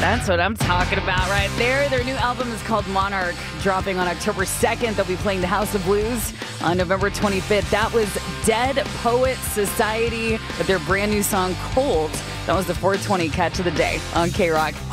That's what I'm talking about right there. Their new album is called Monarch, dropping on October 2nd. They'll be playing the House of Blues on November 25th. That was Dead Poets Society with their brand new song, Cold. That was the 420 catch of the day on K-Rock.